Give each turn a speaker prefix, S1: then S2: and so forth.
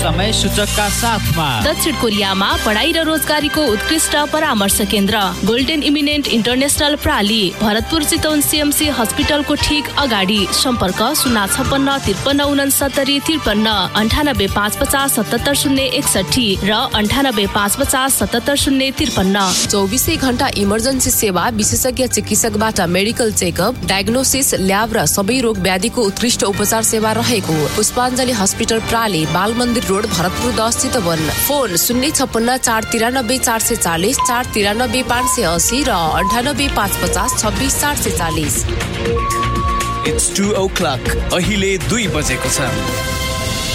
S1: समय सूचकका साथमा
S2: दक्षिण कोरियामा पढाइ र रोजगारीको उत्कृष्ट परामर्श केन्द्र golden eminent international प्राली, Bharatpur Chitwan CMC हस्पिटलको ठीक अगाडि। सम्पर्क 056 53 69 53 98 550 77 061 र 98 550 77 053।
S3: 24 घण्टा इमर्जेन्सी सेवा, विशेषज्ञ चिकित्सकबाट मेडिकल चेकअप, डायग्नोसिस, ल्याब र सबै रोग व्याधिको उत्कृष्ट उपचार सेवा रहेको पुष्पाञ्जली हस्पिटल प्राली, बाल मन्दिर रोड, भरतपुर 10 चितवन। फोन 056 493 440 493 580 र 98 550 26 440।
S4: It's 2 o'clock. अहिले 2 बजेको छ।